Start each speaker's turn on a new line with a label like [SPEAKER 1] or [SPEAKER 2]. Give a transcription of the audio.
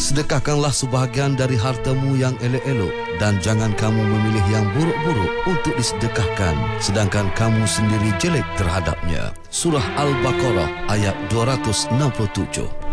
[SPEAKER 1] Sedekahkanlah sebahagian dari hartamu yang elok-elok dan jangan kamu memilih yang buruk-buruk untuk disedekahkan sedangkan kamu sendiri jelek terhadapnya. Surah Al-Baqarah ayat 267.